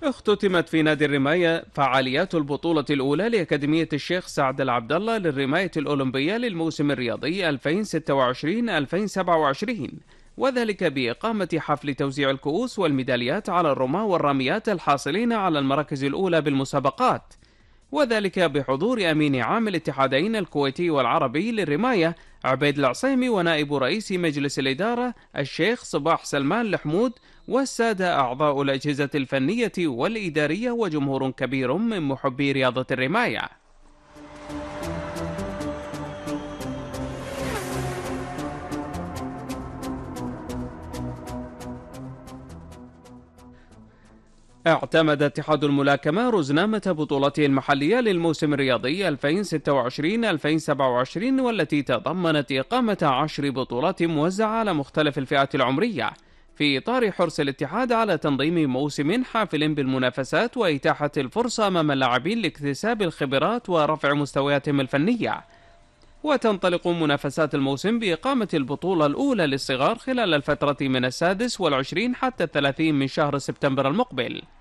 اختتمت في نادي الرماية فعاليات البطولة الأولى لأكاديمية الشيخ سعد العبد الله للرماية الأولمبية للموسم الرياضي 2026-2027، وذلك بإقامة حفل توزيع الكؤوس والميداليات على الرماة والراميات الحاصلين على المراكز الأولى بالمسابقات، وذلك بحضور أمين عام الاتحادين الكويتي والعربي للرماية عبيد العصيمي، ونائب رئيس مجلس الإدارة الشيخ صباح سلمان الحمود، والسادة أعضاء الأجهزة الفنية والإدارية، وجمهور كبير من محبي رياضة الرماية. اعتمد اتحاد الملاكمة رزنامة بطولته المحلية للموسم الرياضي 2026-2027، والتي تضمنت إقامة 10 بطولات موزعة على مختلف الفئات العمرية، في إطار حرص الاتحاد على تنظيم موسم حافل بالمنافسات وإتاحة الفرصة أمام اللاعبين لاكتساب الخبرات ورفع مستوياتهم الفنية. وتنطلق منافسات الموسم بإقامة البطولة الأولى للصغار خلال الفترة من 26 حتى 30 من شهر سبتمبر المقبل،